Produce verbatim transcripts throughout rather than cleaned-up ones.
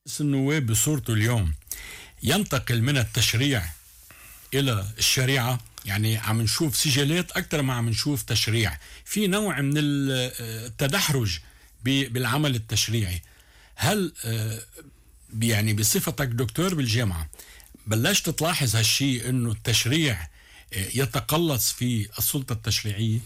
مجلس النواب بصورته اليوم ينتقل من التشريع إلى الشريعة. يعني عم نشوف سجلات أكثر ما عم نشوف تشريع، في نوع من التدحرج بالعمل التشريعي. هل يعني بصفتك دكتور بالجامعة بلشت تلاحظ هالشيء إنه التشريع يتقلص في السلطة التشريعية؟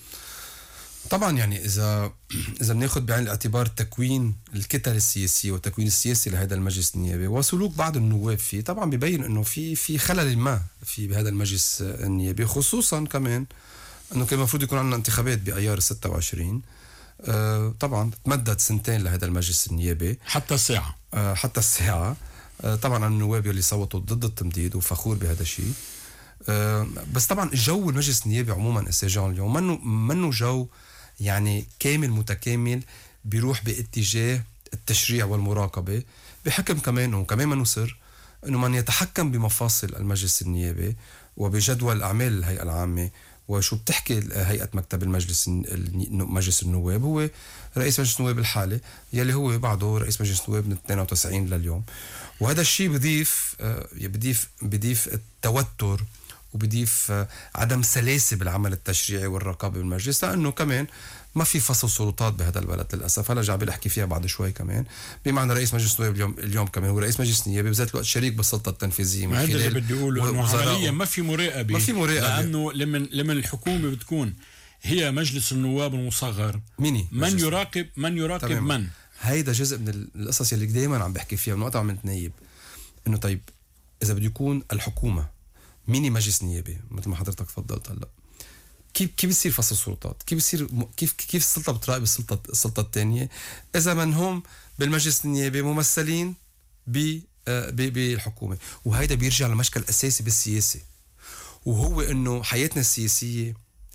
طبعا يعني إذا إذا بناخد بعين الاعتبار تكوين الكتل السياسية والتكوين السياسي لهذا المجلس النيابي وسلوك بعض النواب فيه، طبعا بيبين إنه في في خلل ما في بهذا المجلس النيابي، خصوصا كمان إنه كان المفروض يكون عندنا انتخابات بأيار ستة وعشرين. آه طبعا تمدد سنتين لهذا المجلس النيابي حتى الساعة آه حتى الساعة. آه طبعا النواب اللي صوتوا ضد التمديد وفخور بهذا الشيء. آه بس طبعا جو المجلس النيابي عموما استاذ اليوم منه منه جو يعني كامل متكامل بيروح باتجاه التشريع والمراقبة، بحكم كمان وكمان منه سر انه من يتحكم بمفاصل المجلس النيابي وبجدول اعمال الهيئة العامة وشو بتحكي هيئة مكتب المجلس مجلس النواب هو رئيس مجلس النواب الحالي يلي هو بعده رئيس مجلس النواب من اثنين وتسعين لليوم. وهذا الشيء بضيف بضيف بضيف التوتر وبضيف عدم سلاسة بالعمل التشريعي والرقابة بالمجلس، لأنه كمان ما في فصل سلطات بهذا البلد للأسف. هلا جعبي أحكي فيها بعد شوي كمان، بمعنى رئيس مجلس النواب اليوم اليوم كمان هو رئيس مجلس النيابي بذات الوقت شريك بالسلطة التنفيذية. ما هذا اللي بدي أقوله، إنه عمليا ما في مراقبة ما في مراقبة لأنه لمن لمن الحكومة بتكون هي مجلس النواب المصغر، ميني من يراقب من يراقب تمام. من هيدا جزء من القصص اللي دايما عم بحكي فيها من وقت عم نتنايب، إنه طيب إذا بده يكون الحكومة ميني مجلس نيابي مثل ما حضرتك تفضلت هلا، كيف كيف بيصير فصل السلطات؟ كيف بيصير كيف كيف السلطه بتراقب السلطه السلطه الثانيه اذا من هم بالمجلس النيابي ممثلين ب بالحكومه؟ وهيدا بيرجع لمشكل اساسي بالسياسه، وهو انه حياتنا السياسيه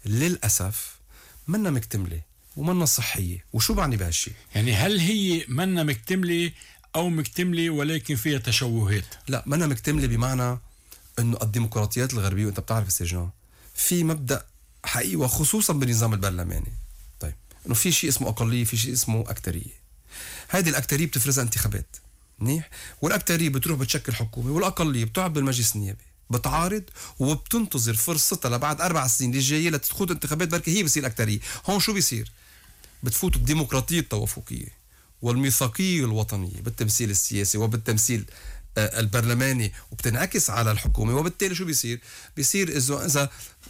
للاسف منا مكتمله ومنا صحيه. وشو بعني بهالشيء؟ يعني هل هي منا مكتمله او مكتمله ولكن فيها تشوهات؟ لا، منا مكتمله بمعنى انه الديمقراطيات الغربيه، وانت بتعرف السجن في مبدا حقيقي وخصوصا بالنظام البرلماني، طيب انه في شيء اسمه اقليه، في شيء اسمه اكتريه. هذه الاكتريه بتفرزها انتخابات منيح، والاكتريه بتروح بتشكل حكومه، والاقليه بتقعد بالمجلس النيابي بتعارض وبتنتظر فرصتها لبعد اربع سنين الجايه لتدخل انتخابات بركي هي بصير اكتريه. هون شو بيصير؟ بتفوت الديمقراطيه التوافقيه والميثاقيه الوطنيه بالتمثيل السياسي وبالتمثيل البرلماني، وبتنعكس على الحكومة. وبالتالي شو بيصير؟ بيصير إذا إذا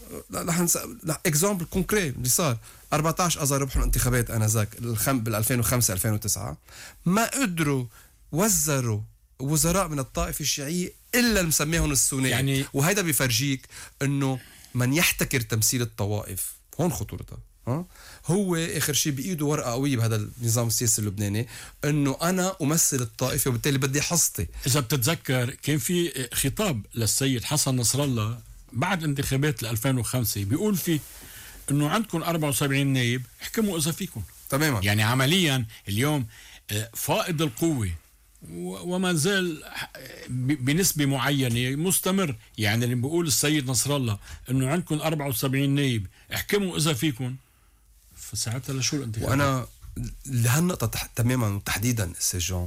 رح إكزامبل كونكري اللي صار أربعة عشر أذار ربحوا الانتخابات أنذاك الخم بال ألفين وخمسة ألفين وتسعة، ما قدروا وزروا وزراء من الطائفة الشيعية إلا المسميهم السنية. يعني وهيدا بيفرجيك إنه من يحتكر تمثيل الطوائف هون خطورتها. ها هو اخر شيء بايده ورقه قويه بهذا النظام السياسي اللبناني انه انا امثل الطائفه وبالتالي بدي حصتي. اذا بتتذكر كان في خطاب للسيد حسن نصر الله بعد انتخابات ألفين وخمسة بيقول فيه انه عندكم أربعة وسبعين نائب احكموا اذا فيكم. تماما. يعني عمليا اليوم فائض القوه وما زال بنسبه معينه مستمر. يعني اللي بيقول السيد نصر الله انه عندكم أربعة وسبعين نائب احكموا اذا فيكم، فساعتها لشو الانتخابات؟ وانا لهالنقطه تح... تماما تحديدا السجون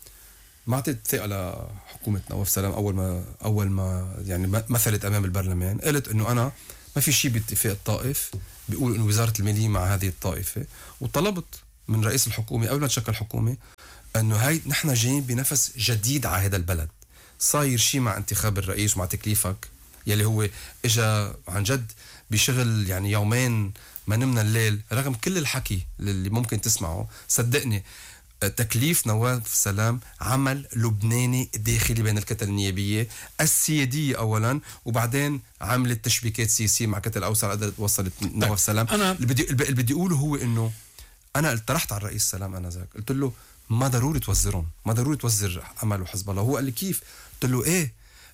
ما اعطيت ثقه لحكومه نواف سلام. اول ما اول ما يعني مثلت امام البرلمان قالت انه انا ما في شيء باتفاق الطائف بيقول انه وزاره الماليه مع هذه الطائفه، وطلبت من رئيس الحكومه قبل ما تشكل حكومه انه هاي نحن جايين بنفس جديد على هذا البلد. صاير شيء مع انتخاب الرئيس ومع تكليفك يلي هو اجى عن جد بشغل يعني يومين ما نمنا الليل رغم كل الحكي اللي ممكن تسمعه. صدقني تكليف نواف سلام عمل لبناني داخلي بين الكتل النيابية السيادية أولا، وبعدين عملت تشبيكات سياسية مع كتل أوسع قدرت وصلت نواف سلام. أنا اللي بدي اللي بدي أقوله هو إنه أنا طرحت على الرئيس سلام أنا ذاك قلت له ما ضروري توزرهم، ما ضروري توزر أمل وحزب الله. هو قال لي كيف؟ قلت له إيه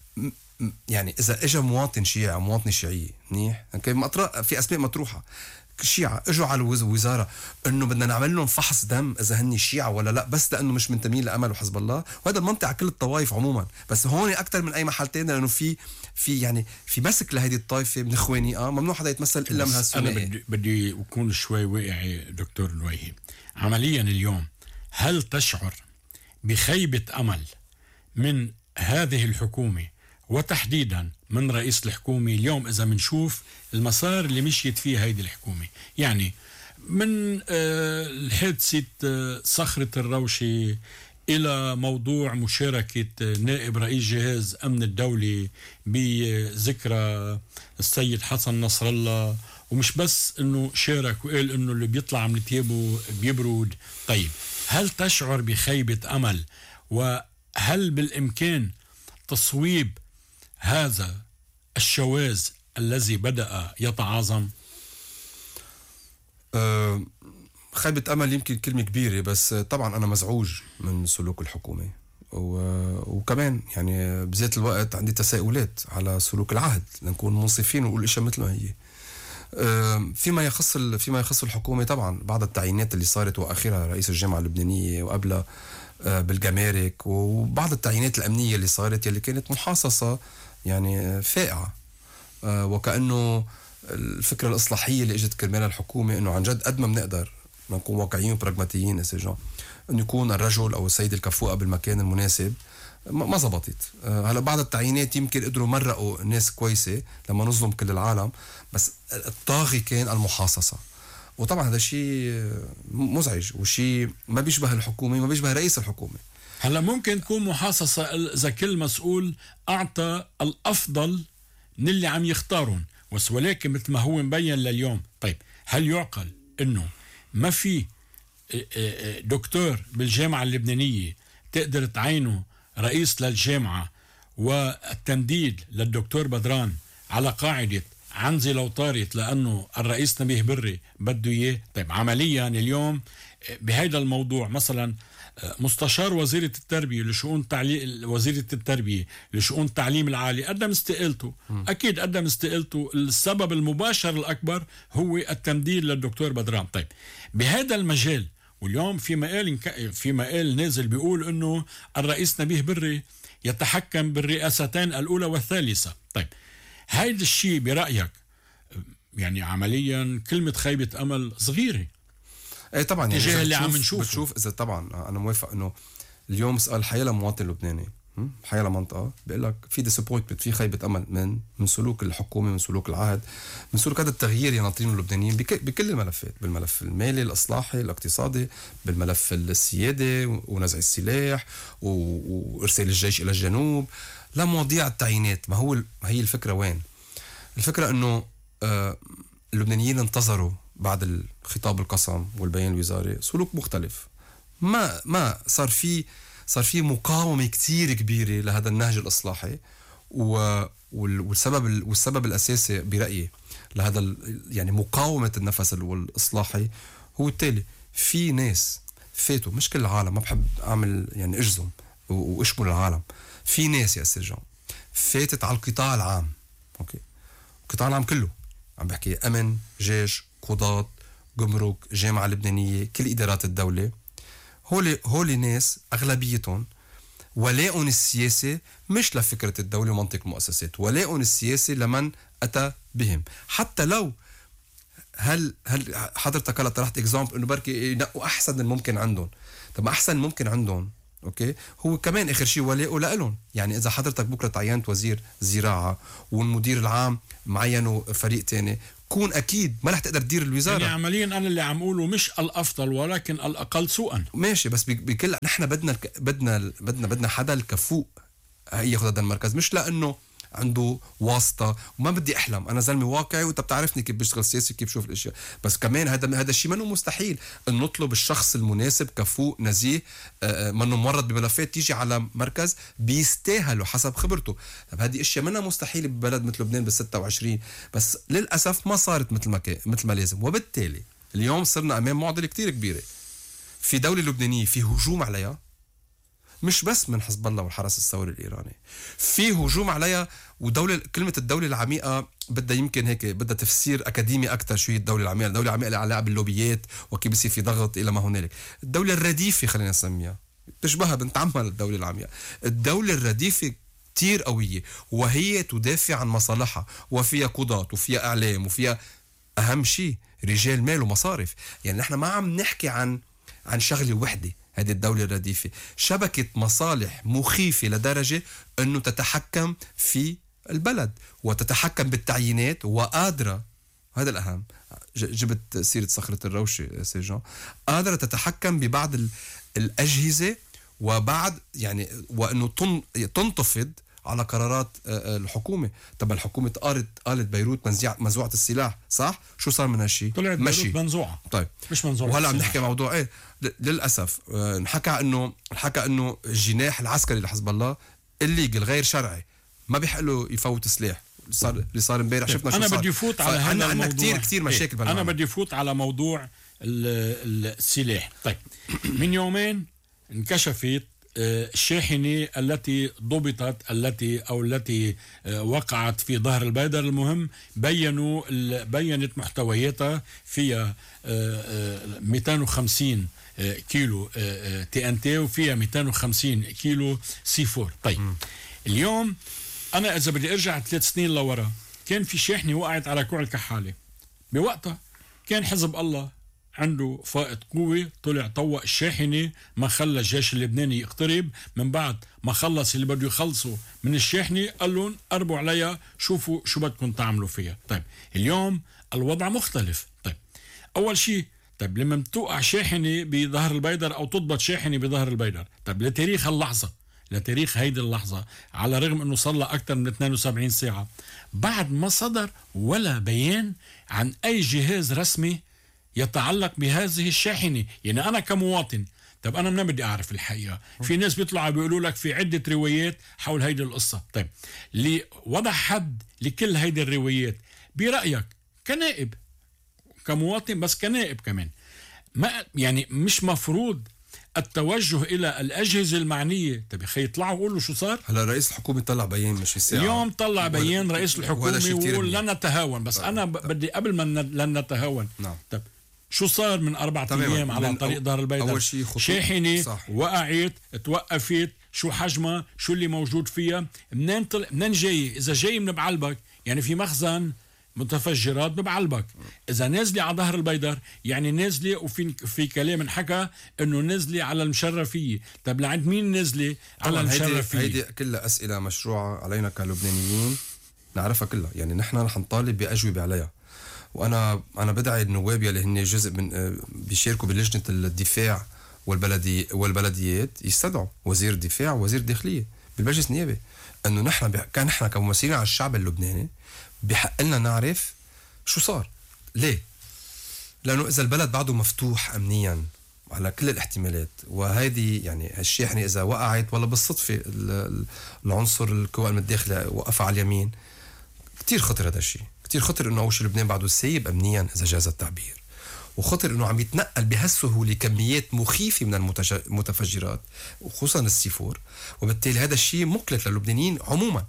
يعني إذا إجا مواطن شيعي أو مواطنة شيعية منيح في أسماء مطروحة شيعة اجوا على الوزاره انه بدنا نعمل لهم فحص دم اذا هن شيعة ولا لا بس لانه مش منتمين لامل وحزب الله، وهذا المنطق على كل الطوائف عموما، بس هون اكثر من اي محل تاني لانه في في يعني في مسك لهيدي الطائفه من اخواني اه ممنوع حدا يتمثل الا من هالثنائي. انا بدي بدي اكون شوي واقعي دكتور الويهي. عمليا اليوم هل تشعر بخيبه امل من هذه الحكومة وتحديدا من رئيس الحكومة اليوم إذا منشوف المسار اللي مشيت فيه هيدي الحكومة، يعني من الحادثة صخرة الروشة إلى موضوع مشاركة نائب رئيس جهاز أمن الدولة بذكرى السيد حسن نصر الله، ومش بس أنه شارك وقال أنه اللي بيطلع من ثيابه بيبرد. طيب هل تشعر بخيبة أمل، وهل بالإمكان تصويب هذا الشواذ الذي بدأ يتعاظم؟ أه خيبة أمل يمكن كلمة كبيرة، بس طبعا أنا مزعوج من سلوك الحكومة، وكمان يعني بذات الوقت عندي تساؤلات على سلوك العهد، لنكون منصفين ونقول إشياء مثل ما هي. أه فيما يخص فيما يخص الحكومة، طبعا بعض التعيينات اللي صارت وآخرها رئيس الجامعة اللبنانية وقبلها أه بالجمارك، وبعض التعيينات الأمنية اللي صارت يلي كانت محاصصة يعني فائعة، أه وكأنه الفكرة الإصلاحية اللي اجت كرمال الحكومة انه عن جد قد ما بنقدر نكون واقعيين وبراغماتيين اسجان انه يكون الرجل او السيد الكفؤة بالمكان المناسب، ما زبطت. هلا بعض التعيينات يمكن قدروا مرقوا ناس كويسة لما نظلم كل العالم، بس الطاغي كان المحاصصة، وطبعا هذا شيء مزعج وشيء ما بيشبه الحكومة، ما بيشبه رئيس الحكومة. هلا ممكن تكون محاصصة اذا كل مسؤول اعطى الافضل من اللي عم يختارون، ولكن مثل ما هو مبين لليوم. طيب هل يعقل انه ما في دكتور بالجامعة اللبنانية تقدر تعينه رئيس للجامعة والتمديد للدكتور بدران على قاعدة عنزي لو طارت لأنه الرئيس نبيه بري بده إياه؟ طيب عمليا اليوم بهذا الموضوع مثلا مستشار وزيرة التربية لشؤون تعليم وزيرة التربية لشؤون التعليم العالي قدم استقالته. م. أكيد قدم استقالته، السبب المباشر الأكبر هو التمديد للدكتور بدران. طيب بهذا المجال، واليوم في مقال في مقال نازل بيقول إنه الرئيس نبيه بري يتحكم بالرئاستين الأولى والثالثة. طيب هيدا الشيء برأيك يعني عمليا كلمة خيبة أمل صغيرة؟ ايه طبعا يعني تجاه اللي عم نشوفه. بتشوف اذا طبعا انا موافق انه اليوم اسال حيلا مواطن لبناني حيلا منطقه بيقول لك في ديسابوينتمنت، في خيبه امل من من سلوك الحكومه، من سلوك العهد، من سلوك هذا التغيير يناطرين اللبنانيين بكل الملفات، بالملف المالي الاصلاحي الاقتصادي، بالملف السياده ونزع السلاح وارسال الجيش الى الجنوب، لا مواضيع التعيينات. ما هو ما هي الفكره وين؟ الفكره انه آه اللبنانيين انتظروا بعد الخطاب القسم والبيان الوزاري سلوك مختلف. ما ما صار في صار في مقاومة كتير كبيرة لهذا النهج الإصلاحي، والسبب والسبب الأساسي برأيي لهذا يعني مقاومة النفس الإصلاحي هو التالي: في ناس فاتوا، مش كل العالم، ما بحب أعمل يعني أجزم وأشمل العالم، في ناس يا أستاذ جان فاتت على القطاع العام. أوكي، القطاع العام كله عم بحكي أمن، جيش، قضاة، جمرك، جامعة لبنانية، كل إدارات الدولة. هولي هولي ناس أغلبيتهم ولاء السياسي مش لفكرة الدولة ومنطق المؤسسات، ولاء السياسي لمن أتى بهم. حتى لو هل هل حضرتك هلا طرحت اكزامبل انه بركي ينقوا احسن الممكن عندهم. طب احسن الممكن عندهم اوكي هو كمان اخر شيء ولاءه لهم. يعني اذا حضرتك بكره تعينت وزير زراعه والمدير العام معينه فريق تاني، كون اكيد ما رح تقدر تدير الوزاره. يعني عمليا انا اللي عم اقوله مش الافضل ولكن الاقل سوءا. ماشي، بس بكل نحن بدنا بدنا بدنا بدنا حدا الكفؤ ياخذ هذا المركز، مش لانه عنده واسطه. وما بدي احلم، انا زلمه واقعي وانت بتعرفني كيف بشتغل سياسي كيف بشوف الاشياء. بس كمان هذا هذا الشيء منه مستحيل ان نطلب الشخص المناسب كفؤ نزيه منه مورد بملفات تيجي على مركز بيستاهله حسب خبرته. طب هذه اشياء منها مستحيل ببلد مثل لبنان بال ستة وعشرين، بس للاسف ما صارت مثل ما مثل ما لازم. وبالتالي اليوم صرنا امام معضله كتير كبيره في دوله لبنانيه، في هجوم عليها مش بس من حزب الله والحرس الثوري الإيراني، في هجوم عليها. ودولة كلمة الدولة العميقة بدها يمكن هيك بدها تفسير أكاديمي أكتر. شو هي الدولة العميقة؟ الدولة العميقة اللي علاقة باللوبيات وكيف بيصير في ضغط إلى ما هنالك. الدولة الرديفة خلينا نسميها، تشبهها بنت عمها الدولة العميقة. الدولة الرديفة كتير قوية وهي تدافع عن مصالحها، وفيها قضاة وفيها إعلام وفيها أهم شيء رجال مال ومصارف. يعني نحن ما عم نحكي عن عن شغلة وحدة، هذه الدولة الرديفة شبكة مصالح مخيفة لدرجة أنه تتحكم في البلد وتتحكم بالتعيينات وقادرة، هذا الأهم، جبت سيرة صخرة الروشة سيجان، قادرة تتحكم ببعض الأجهزة وبعد يعني وأنه تنتفض على قرارات الحكومة. طب الحكومة قالت قالت بيروت منزوعة السلاح، صح؟ شو صار من هالشيء؟ طلعت بيروت منزوعة. طيب مش منزوعة. وهلا عم نحكي موضوع ايه للأسف نحكى انه نحكى انه الجناح العسكري لحزب الله الليجل غير شرعي ما بيحق له يفوت سلاح. صار اللي صار امبارح شفنا شو أنا صار. بدي فوت على هذا الموضوع. كتير كتير مشاكل إيه؟ أنا بدي فوت على موضوع السلاح. طيب من يومين انكشفت الشاحنة التي ضبطت التي أو التي وقعت في ظهر البيدر. المهم بينوا بينت محتوياتها فيها مئتين وخمسين كيلو تي ان تي وفيها مئتين وخمسين كيلو سي فور. طيب م. اليوم أنا إذا بدي أرجع ثلاث سنين لورا كان في شاحنة وقعت على كوع الكحالة، بوقتها كان حزب الله عنده فائض قوة، طلع طوق الشاحنة، ما خلى الجيش اللبناني يقترب، من بعد ما خلص اللي بده يخلصوا من الشاحنة قال لهم قربوا عليها شوفوا شو بدكم تعملوا فيها. طيب اليوم الوضع مختلف. طيب أول شيء طيب لما توقع شاحنة بظهر البيدر أو تضبط شاحنة بظهر البيدر، طيب لتاريخ اللحظة لتاريخ هيدي اللحظة على رغم أنه صار لها أكثر من اثنين وسبعين ساعة بعد ما صدر ولا بيان عن أي جهاز رسمي يتعلق بهذه الشاحنة. يعني أنا كمواطن طيب أنا ما بدي أعرف الحقيقة. في ناس بيطلعوا بيقولوا لك في عدة روايات حول هيدي القصة. طيب لوضع حد لكل هيدي الروايات برأيك كنائب كمواطن بس كنائب كمان ما يعني مش مفروض التوجه إلى الأجهزة المعنية؟ طيب خي يطلعوا يقولوا شو صار. هلا رئيس الحكومة طلع بيان مش الساعة اليوم طلع بيان رئيس الحكومة وقول لن نتهاون. بس طيب. أنا بدي قبل ما لن نتهاون نعم. طيب شو صار من أربعة أيام على طريق ظهر البيدر؟ شاحنة وقعت توقفت، شو حجمها، شو اللي موجود فيها، منين طلع منين جاي؟ إذا جاي من بعلبك يعني في مخزن متفجرات ببعلبك، إذا نازلة على ظهر البيدر يعني نازلة وفي في كلام انحكى إنه نازلة على المشرفية. طب لعند مين نازلة على المشرفية؟ هيدي كلها أسئلة مشروعة علينا كلبنانيين نعرفها كلها، يعني نحن رح نطالب بأجوبة عليها. وأنا أنا بدعي النواب يلي هن جزء من بيشاركوا بلجنة الدفاع والبلدي والبلديات يستدعوا وزير الدفاع ووزير الداخلية بالمجلس النيابي، إنه نحن كان نحن كممثلين على الشعب اللبناني بحق لنا نعرف شو صار. ليه؟ لأنه إذا البلد بعده مفتوح أمنيا على كل الاحتمالات، وهذه يعني هالشاحنة إذا وقعت ولا بالصدفة العنصر القوى المتداخلة وقف على اليمين، كتير خطر هذا الشيء، كتير خطر إنه أول شيء لبنان بعده سايب أمنيا إذا جاز التعبير، وخطر إنه عم يتنقل بهالسهولة كميات مخيفة من المتفجرات وخصوصا السيفور، وبالتالي هذا الشيء مقلق للبنانيين عموما.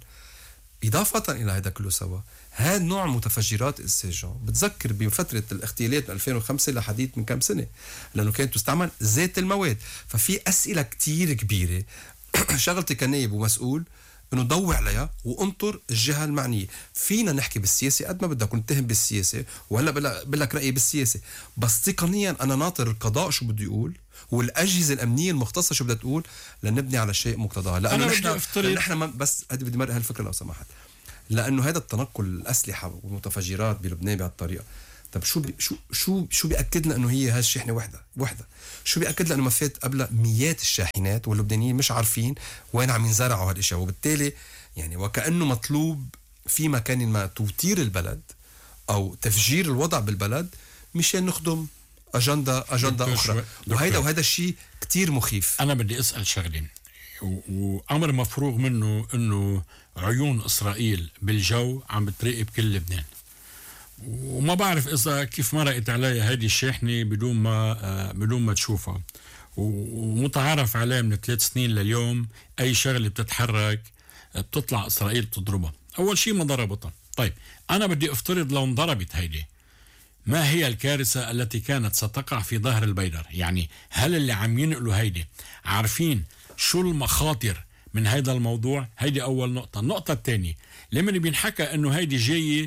إضافة إلى هذا كله سوا هذا نوع متفجرات السجن بتذكر بفترة الاغتيالات من ألفين وخمسة لحديث من كم سنة، لأنه كانت تستعمل ذات المواد. ففي أسئلة كتير كبيرة شغلتي كنائب ومسؤول إنه ضوي عليها وانطر الجهة المعنية. فينا نحكي بالسياسة قد ما بدك نتهم بالسياسة، وهلا بلك رأيي بالسياسة، بس تقنيا أنا ناطر القضاء شو بده يقول والأجهزة الأمنية المختصة شو بدها تقول لنبني على شيء مقتضاه. لأنه نحن نحن بس هذه بدي مرق هالفكرة لو سمحت، لأنه هذا التنقل الأسلحة والمتفجرات بلبنان بهالطريقة. طب شو بي شو شو شو بيأكد لنا إنه هي هالشاحنة وحدة وحدة؟ شو بيأكد لنا إنه ما فات قبل مئات الشاحنات واللبنانيين مش عارفين وين عم ينزرعوا هالأشياء؟ وبالتالي يعني وكأنه مطلوب في مكان ما توتير البلد أو تفجير الوضع بالبلد مشان نخدم أجندة أجندة أخرى. وهيدا وهذا الشيء كتير مخيف. أنا بدي أسأل شغلين، وأمر مفروغ منه إنه عيون إسرائيل بالجو عم بتراقب كل لبنان، وما بعرف إذا كيف مرقت عليها هذه الشاحنة بدون ما بدون ما تشوفها، ومتعارف عليه من ثلاث سنين لليوم أي شغلة بتتحرك بتطلع إسرائيل بتضربها. أول شيء ما ضربتها. طيب أنا بدي أفترض لو انضربت هيدي، ما هي الكارثة التي كانت ستقع في ظهر البيدر؟ يعني هل اللي عم ينقلوا هيدي عارفين شو المخاطر من هيدا الموضوع؟ هيدي أول نقطة. النقطة الثانية، لما بينحكى إنه هيدي جاية،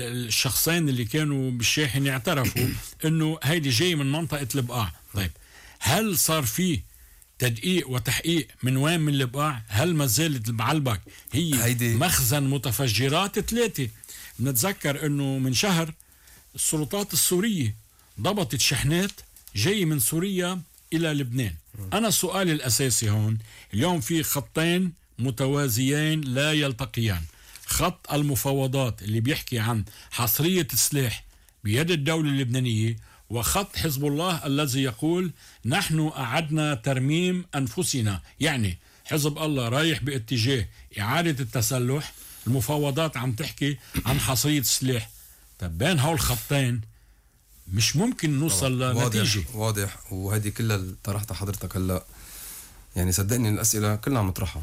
الشخصين اللي كانوا بالشاحنة اعترفوا إنه هيدي جاي من منطقة البقاع. طيب هل صار فيه تدقيق وتحقيق من وين من اللي بقع؟ هل ما زالت المعلبك هي هيدي مخزن متفجرات؟ ثلاثة. نتذكر انه من شهر السلطات السورية ضبطت شحنات جاي من سوريا الى لبنان. انا سؤالي الاساسي هون، اليوم في خطين متوازيين لا يلتقيان، خط المفاوضات اللي بيحكي عن حصرية السلاح بيد الدولة اللبنانية، وخط حزب الله الذي يقول نحن أعدنا ترميم أنفسنا. يعني حزب الله رايح باتجاه إعادة التسلح، المفاوضات عم تحكي عن حصرية السلاح. طب بين هول الخطين مش ممكن نوصل لنتيجة. واضح, واضح. وهذه كلها اللي طرحتها حضرتك هلا، يعني صدقني الأسئلة كلها عم نطرحها،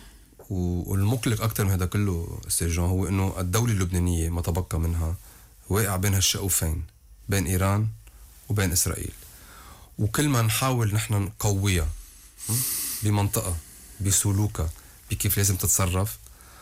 والمقلق أكتر من هذا كله استاذ جون هو إنه الدولة اللبنانية ما تبقى منها واقع بين هالشقوفين، بين إيران وبين إسرائيل. وكل ما نحاول نحن نقويها بمنطقة، بسلوكها، بكيف لازم تتصرف،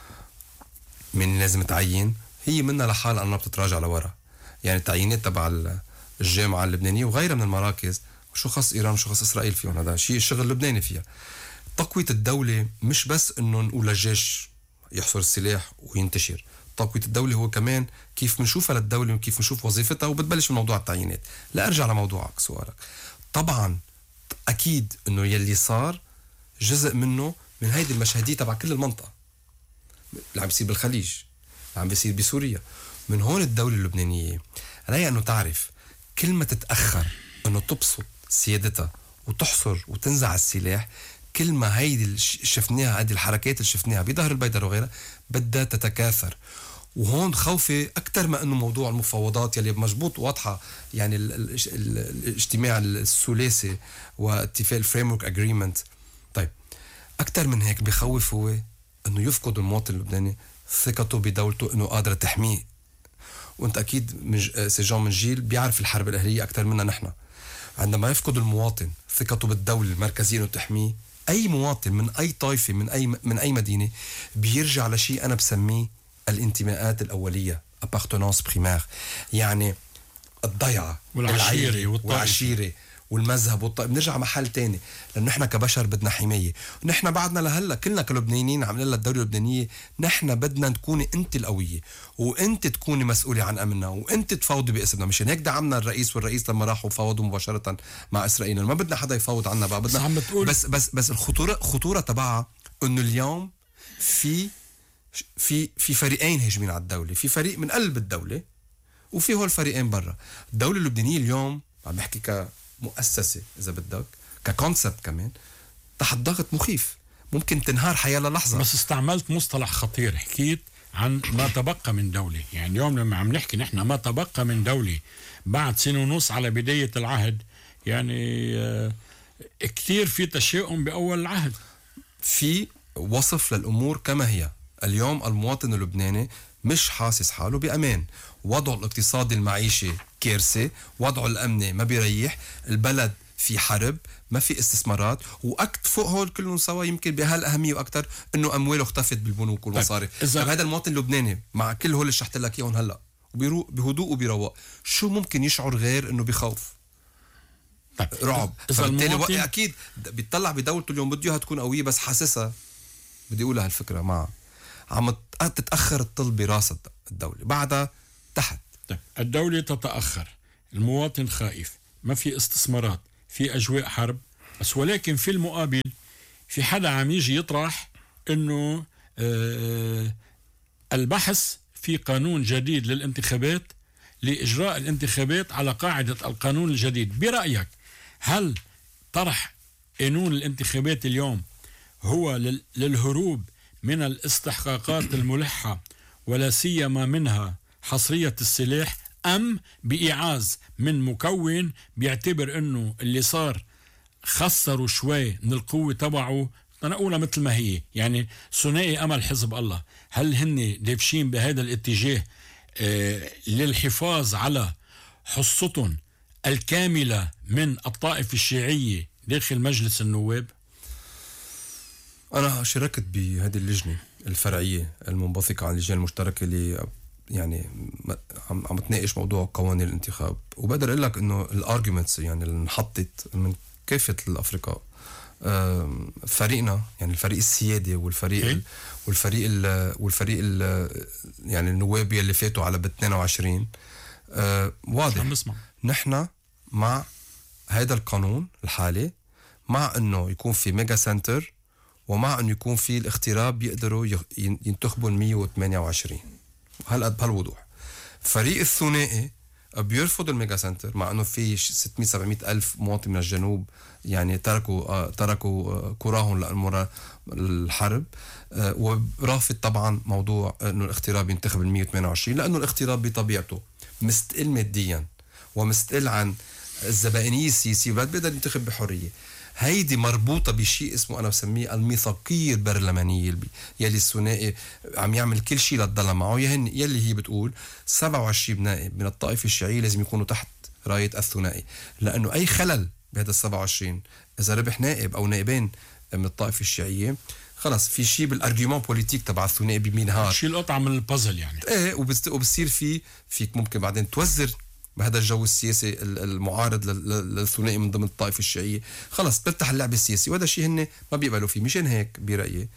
من لازم تعين، هي منها لحال أنها بتتراجع لورا. يعني التعيينات تبع الجامعة اللبنانية وغيرها من المراكز، شو خص إيران وشو خص إسرائيل فيهم؟ هذا شيء الشغل اللبناني فيها. تقوية الدولة مش بس إنه نقول للجيش يحصر السلاح وينتشر، تقوية الدولة هو كمان كيف منشوفها للدولة وكيف منشوف وظيفتها. وبتبلش من موضوع التعيينات. لا أرجع لموضوعك سؤالك، طبعا أكيد إنه يلي صار جزء منه من هيدي المشهدية تبع كل المنطقة، اللي عم بيصير بالخليج، اللي عم بيصير بسوريا. من هون الدولة اللبنانية عليها أنه تعرف كل ما تتأخر أنه تبسط سيادتها وتحصر وتنزع السلاح، كل ما هيدي شفناها، هيدي الحركات اللي شفناها بظهر البيدر وغيرها بدها تتكاثر. وهون خوفي أكتر ما أنه موضوع المفاوضات يلي مجبوط واضحة، يعني ال ال ال الاجتماع الثلاثي واتفاق الفريمورك اجريمنت. طيب أكتر من هيك بخوف هو أنه يفقد المواطن اللبناني ثقته بدولته أنه قادرة تحميه. وانت أكيد سجان من جيل بيعرف الحرب الأهلية أكتر منا نحن. عندما يفقد المواطن ثقته بالدولة المركزية أنه تحميه، أي مواطن من أي طائفة من أي من أي مدينة بيرجع لشيء أنا بسميه الانتماءات الأولية، appartenance primaire، يعني الضيعة والعشيرة والعشيرة والمذهب والطائف. بنرجع محل تاني، لأنه نحن كبشر بدنا حماية. نحن بعدنا لهلا كلنا كلبنانيين عم نقول للدولة اللبنانية نحن بدنا تكوني أنت القوية، وأنت تكوني مسؤولة عن أمننا، وأنت تفاوضي باسمنا. مشان هيك دعمنا الرئيس والرئيس لما راحوا فاوضوا مباشرة مع إسرائيل. ما بدنا حدا يفاوض عنا بقى، بدنا بس بس بس الخطورة خطورة تبعها إنه اليوم في في في فريقين هاجمين على الدولة، في فريق من قلب الدولة وفي هول الفريقين برا. الدولة اللبنانية اليوم عم بحكي كمؤسسة إذا بدك، ككونسبت كمان تحت ضغط مخيف، ممكن تنهار حياة لحظة. بس استعملت مصطلح خطير، حكيت عن ما تبقى من دولة. يعني اليوم لما عم نحكي نحن ما تبقى من دولة بعد سنة ونص على بداية العهد، يعني اه كتير في تشاؤم بأول العهد. في وصف للأمور كما هي اليوم. المواطن اللبناني مش حاسس حاله بأمان، وضعه الاقتصادي المعيشي كارثة، وضعه الأمني ما بيريح، البلد في حرب، ما في استثمارات، وأكت فوق هول كلهم سوا يمكن بهالأهمية وأكتر إنه أمواله اختفت بالبنوك والمصاري. طيب إذا هذا المواطن اللبناني مع كل هول اللي شرحت لك إياهم هلا وبيروق بهدوء وبيروق، شو ممكن يشعر غير إنه بخوف؟ طيب رعب. فبالتالي المواطن... أكيد بيطلع بدولته اليوم بده اياها تكون قوية، بس حاسسها بدي أقولها هالفكرة معها عم تتأخر الطل براس الدولة بعدها تحت. طيب الدولة تتأخر، المواطن خائف، ما في استثمارات، في أجواء حرب، بس ولكن في المقابل في حدا عم يجي يطرح إنه آه البحث في قانون جديد للانتخابات لإجراء الانتخابات على قاعدة القانون الجديد. برأيك هل طرح قانون الانتخابات اليوم هو للهروب من الاستحقاقات الملحة ولا سيما منها حصرية السلاح، أم بإعاز من مكون بيعتبر أنه اللي صار خسروا شوي من القوة تبعه؟ أنا أقولها مثل ما هي، يعني ثنائي أمل حزب الله، هل هن دافشين بهذا الاتجاه آه للحفاظ على حصتهم الكاملة من الطائفة الشيعية داخل مجلس النواب؟ أنا شاركت بهذه اللجنة الفرعية المنبثقة عن اللجنة المشتركة اللي يعني عم عم تناقش موضوع قوانين الانتخاب، وبقدر أقول لك إنه الارجيومنتس يعني اللي انحطت من كافة الأفرقاء. آم، فريقنا يعني الفريق السيادي والفريق ال والفريق ال والفريق ال يعني النواب اللي فاتوا على ب اثنين وعشرين آه واضح نحن مع هذا القانون الحالي، مع انه يكون في ميجا سنتر ومع انه يكون في الاغتراب يقدروا ينتخبوا ال مية وثمانية وعشرين. هلا بهالوضوح فريق الثنائي بيرفض الميجا سنتر مع انه في ستمية سبعمية الف مواطن من الجنوب يعني تركوا آه تركوا آه كراهم لأمور الحرب، آه ورافض طبعا موضوع انه الاغتراب ينتخب ال مية وثمانية وعشرين لانه الاغتراب بطبيعته مستقل ماديا ومستقل عن الزبائنية السياسية وبعد بيقدر ينتخب بحرية. هيدي مربوطة بشيء اسمه أنا بسميه الميثاقية البرلمانية يلي الثنائي عم يعمل كل شيء لتضل معه، يلي هي بتقول سبعة وعشرين نائب من الطائفة الشيعية لازم يكونوا تحت راية الثنائي، لأنه أي خلل بهذا السبعة وعشرين إذا ربح نائب أو نائبين من الطائفة الشيعية خلاص في شيء بالارجيومون بوليتيك تبع الثنائي بمنهار، شيء القطعة من البازل يعني. ايه وبصير في فيك ممكن بعدين توزر بهذا الجو السياسي المعارض للثنائي من ضمن الطائفة الشيعية، خلص بتفتح اللعب السياسي، وهذا الشيء هن ما بيقبلوا فيه. مشان هيك برأيي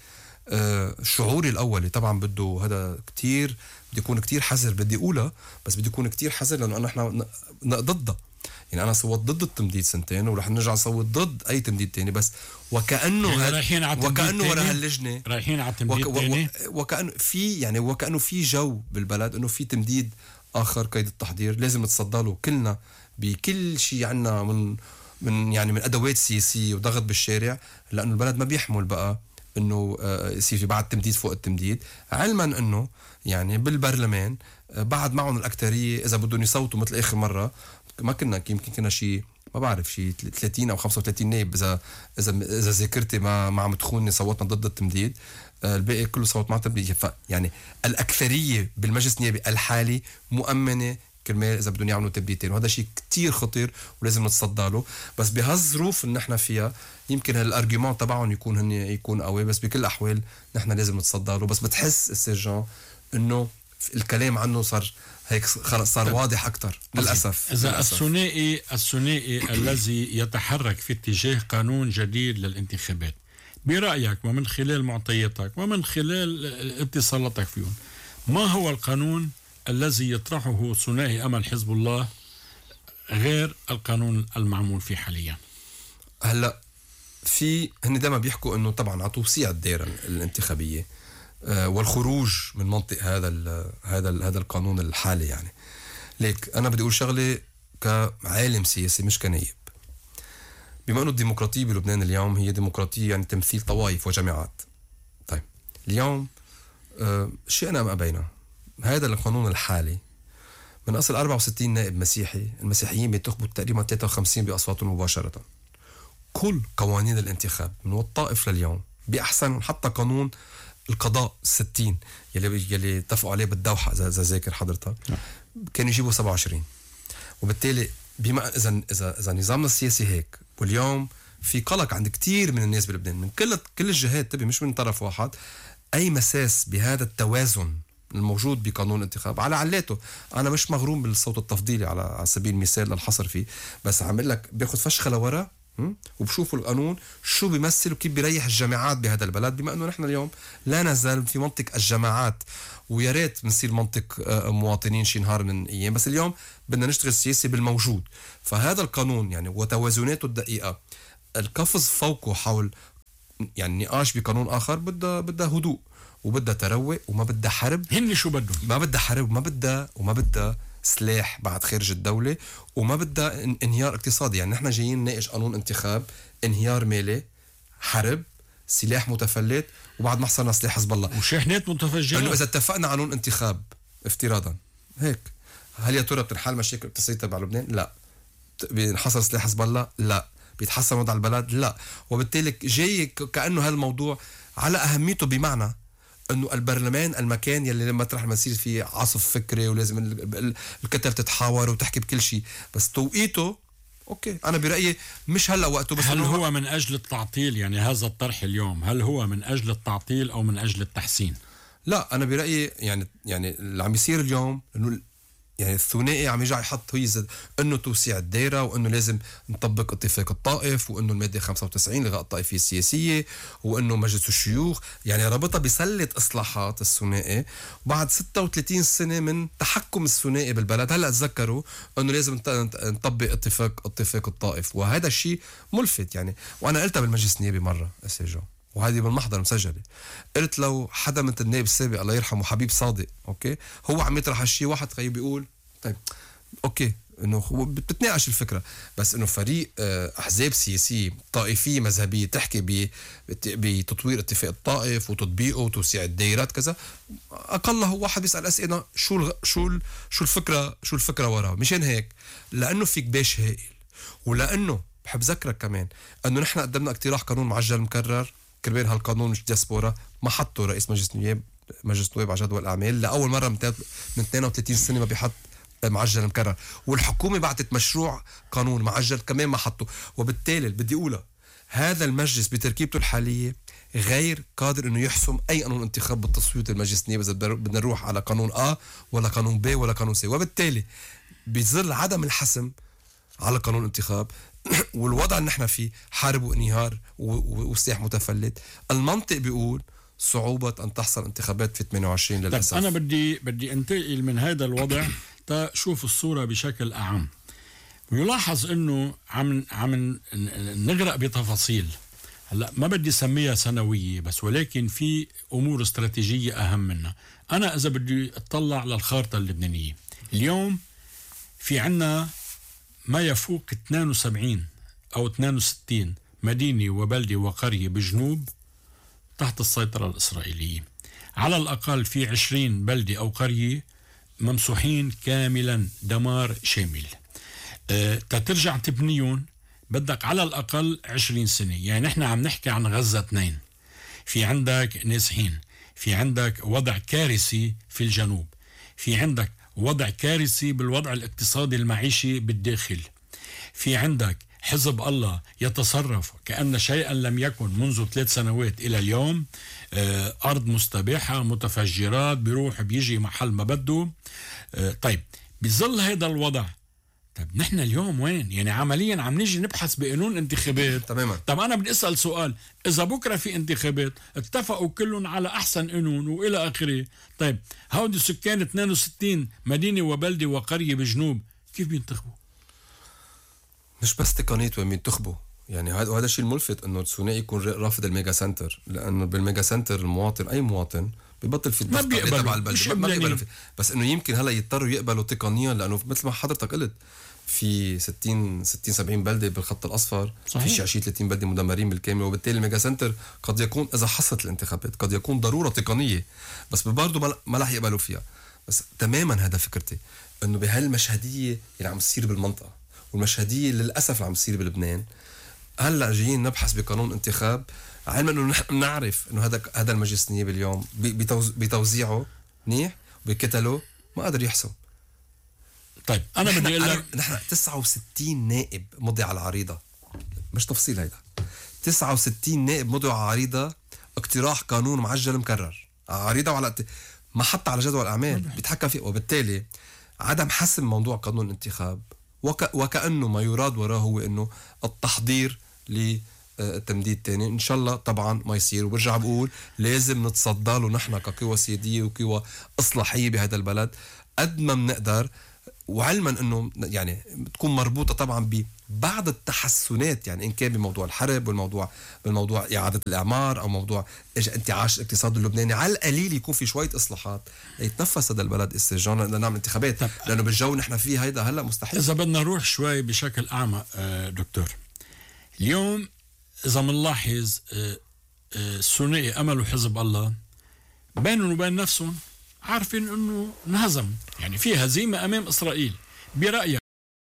آه شعوري الأولي طبعا بده هذا كتير بدي يكون كتير حذر، بدي أقولها بس بدي يكون كتير حذر لأنه نحن ضدها. يعني أنا صوت ضد التمديد سنتين ورح نرجع نصوت ضد أي تمديد تاني، بس وكأنه يعني رايحين على وكأنه ورا هاللجنة رايحين على تمديد وك تاني وكأنه في يعني وكأنه في جو بالبلد إنه في تمديد آخر قيد التحضير لازم نتصدى له كلنا بكل شيء عنا من من يعني من أدوات سياسية وضغط بالشارع، لأنه البلد ما بيحمل بقى إنه يصير في بعد تمديد فوق التمديد، علما إنه يعني بالبرلمان بعد معهم الأكترية إذا بدهم يصوتوا مثل آخر مرة ما كنا يمكن كنا شيء ما بعرف شيء ثلاثين أو خمسة وثلاثين نائب إذا إذا إذا ذاكرتي ما ما عم تخونني صوتنا ضد التمديد، الباقي كله صوت مع تمديد. يعني الأكثرية بالمجلس النيابي الحالي مؤمنة كرمال إذا بدهم يعملوا تمديدين، وهذا شيء كتير خطير ولازم نتصدى له. بس بهالظروف اللي نحن فيها يمكن هالارجيومون تبعهم يكون هن يكون قوي، بس بكل الأحوال نحن لازم نتصدى له. بس بتحس السجان إنه الكلام عنه صار هيك خلص صار واضح أكتر للأسف. إذا الثنائي الثنائي الذي يتحرك في اتجاه قانون جديد للانتخابات برأيك ومن خلال معطياتك ومن خلال اتصالاتك فيهم، ما هو القانون الذي يطرحه ثنائي أمل حزب الله غير القانون المعمول فيه حاليا؟ هلا في هن دائما بيحكوا انه طبعا على توسيع الدائره الانتخابيه آه والخروج من منطق هذا ال هذا ال هذا القانون الحالي. يعني ليك انا بدي اقول شغله كعالم سياسي مش كنايب، بما انه الديمقراطيه بلبنان اليوم هي ديمقراطيه يعني تمثيل طوائف وجماعات. طيب اليوم آه شئنا ام ابينا هذا القانون الحالي من اصل أربعة وستين نائب مسيحي، المسيحيين بينتخبوا تقريبا ثلاثة وخمسين باصواتهم مباشره. كل قوانين الانتخاب من والطائف لليوم باحسن، حتى قانون القضاء ستين يلي يلي اتفقوا عليه بالدوحه اذا ذاكر حضرتك كانوا يجيبوا سبعة وعشرين. وبالتالي بما اذا اذا اذا نظامنا السياسي هيك، واليوم في قلق عند كتير من الناس بلبنان من كل كل الجهات، تبي مش من طرف واحد، اي مساس بهذا التوازن الموجود بقانون الانتخاب على علاته. انا مش مغروم بالصوت التفضيلي على على سبيل المثال للحصر فيه، بس عامل لك باخذ فشخه لورا وبشوفوا القانون شو بيمثل وكيف بيريح الجامعات بهذا البلد، بما انه نحن اليوم لا نزال في منطق الجماعات، ويا ريت بنصير منطق مواطنين شي نهار من ايام، بس اليوم بدنا نشتغل سياسي بالموجود. فهذا القانون يعني وتوازناته الدقيقه القفز فوقه حول يعني نقاش بقانون اخر بدها بدها هدوء وبدها تروق وما بدها حرب. هن شو بدهم؟ ما بدها حرب وما بدها وما بدها سلاح بعد خارج الدولة، وما بدها انهيار اقتصادي. يعني نحن جايين نناقش قانون انتخاب، انهيار مالي، حرب، سلاح متفلت، وبعد ما حصلنا سلاح حزب الله وشاحنات متفجرة. انه اذا اتفقنا قانون انتخاب افتراضا هيك، هل يا ترى بتنحل مشاكل اقتصادية تبع لبنان؟ لا. بينحصر سلاح حزب الله؟ لا. بيتحسن وضع البلد؟ لا. وبالتالي جاي كأنه هالموضوع على أهميته، بمعنى انه البرلمان المكان يلي لما تروح المسير فيه عصف فكري ولازم الكتل تتحاور وتحكي بكل شيء، بس توقيته اوكي انا برأيي مش هلا وقته. بس هل هو من اجل التعطيل؟ يعني هذا الطرح اليوم هل هو من اجل التعطيل او من اجل التحسين؟ لا انا برأيي يعني يعني اللي عم يصير اليوم انه يعني الثنائي عم يرجع يحط هيزة انه توسيع الدائرة، وانه لازم نطبق اتفاق الطائف، وانه المادة خمسة وتسعين لغاء الطائفية السياسية، وانه مجلس الشيوخ، يعني رابطها بسلة اصلاحات الثنائي بعد ستة وثلاثين سنة من تحكم الثنائي بالبلد. هلا تذكروا انه لازم نطبق اتفاق اتفاق الطائف، وهذا الشيء ملفت يعني. وانا قلتها بالمجلس النيابي مرة اسجو، وهذه بالمحضر مسجله، قلت لو حدا مثل النائب السابق الله يرحمه حبيب صادق اوكي هو عم يطرح هالشيء، واحد خيي بيقول طيب اوكي انه هو بتتناقش الفكره، بس انه فريق احزاب سياسيه طائفيه مذهبيه تحكي بتطوير اتفاق الطائف وتطبيقه وتوسيع الدائرات كذا، اقله واحد بيسال اسئله شو شو شو الفكره شو الفكره وراه. مشان هيك لانه في كباش هائل، ولانه بحب ذكرك كمان انه نحن قدمنا اقتراح قانون معجل مكرر كربين هالقانون مش دياسبورا، ما حطه رئيس مجلس النواب مجلس النواب على جدول الاعمال لاول مره من من اثنين وثلاثين سنه ما بيحط معجل مكرر، والحكومه بعتت مشروع قانون معجل كمان ما حطه. وبالتالي بدي اقولها هذا المجلس بتركيبته الحاليه غير قادر انه يحسم اي قانون انتخاب بالتصويت المجلس النيابي اذا بدنا نروح على قانون ا ولا قانون ب ولا قانون سي، وبالتالي بيظل عدم الحسم على قانون الانتخاب والوضع اللي نحن فيه حرب وانهيار وسلاح متفلت. المنطق بيقول صعوبة أن تحصل انتخابات في ثمانية وعشرين للأسف. أنا بدي بدي أنتقل من هذا الوضع تشوف الصورة بشكل أعم. ويلاحظ إنه عم عم نغرق بتفاصيل، هلا ما بدي سميها سنوية بس، ولكن في أمور استراتيجية أهم منها. أنا إذا بدي أطلع للخارطة اللبنانية اليوم في عنا ما يفوق اثنين وسبعين أو اثنين وستين مدينة وبلدة وقرية بجنوب تحت السيطرة الإسرائيلية. على الأقل في عشرين بلدة أو قرية ممسوحين كاملا دمار شامل. أه تترجع تبنيون بدك على الأقل عشرين سنة. يعني نحن عم نحكي عن غزة اثنين، في عندك نازحين، في عندك وضع كارثي في الجنوب، في عندك وضع كارثي بالوضع الاقتصادي المعيشي بالداخل، في عندك حزب الله يتصرف كأن شيئا لم يكن منذ ثلاث سنوات إلى اليوم، آه أرض مستباحة، متفجرات، بيروح بيجي محل ما بده. آه طيب بيظل هذا الوضع. طيب نحن اليوم وين؟ يعني عمليا عم نيجي نبحث بقانون انتخابات. تماما. طب أنا بدي أسأل سؤال، إذا بكرة في انتخابات اتفقوا كلهم على أحسن قانون وإلى آخره، طيب هودي سكان اثنين وستين مدينة وبلدة وقرية بجنوب كيف بينتخبوا؟ مش بس تقنية وين بينتخبوا، يعني هذا وهذا الشيء الملفت انه الثنائي يكون رافض الميجا سنتر، لانه بالميجا سنتر المواطن اي مواطن ببطل في الضغط تبع البلد، ما بيقبلوا فيه. بس انه يمكن هلا يضطروا يقبلوا تقنيا، لانه مثل ما حضرتك قلت في ستين ستين سبعين بلده بالخط الاصفر، صحيح. في شي عشرين ثلاثين بلده مدمرين بالكامل، وبالتالي الميجا سنتر قد يكون اذا حصلت الانتخابات قد يكون ضروره تقنيه، بس برضه ما رح يقبلوا فيها. بس تماما هذا فكرتي انه بهالمشهديه اللي عم تصير بالمنطقه، والمشهديه للاسف اللي عم تصير بلبنان، هلا جايين نبحث بقانون انتخاب علما انه نحن نعرف انه هذا هذا المجلس النيابي اليوم بتوزيعه منيح وبكتله ما قادر يحسم. طيب انا بدي اقول لك نحن تسعة وستين نائب مضي على العريضه، مش تفصيل هيدا، تسعة وستين نائب مضوا على عريضه اقتراح قانون معجل مكرر على عريضه، وعلى ما حط على جدول الاعمال بيتحكم فيه. وبالتالي عدم حسم موضوع قانون الانتخاب وك وكأنه ما يراد وراه هو انه التحضير لتمديد تاني. ان شاء الله طبعا ما يصير، وبرجع بقول لازم نتصدى له نحن كقوى سياديه وقوى اصلاحيه بهذا البلد قد ما بنقدر، وعلما انه يعني تكون مربوطه طبعا ببعض التحسنات، يعني ان كان بموضوع الحرب والموضوع بالموضوع اعاده الاعمار او موضوع انتعاش الاقتصاد اللبناني، على القليل يكون في شويه اصلاحات يتنفس هذا البلد استرجاعنا لنعمل انتخابات، لانه بالجو نحن فيه هيدا هلا مستحيل. اذا بدنا نروح شوي بشكل اعمق دكتور، اليوم اذا بنلاحظ الثنائي امل وحزب الله بينهم وبين نفسهم عارفين انه انهزم، يعني في هزيمه امام اسرائيل. برايك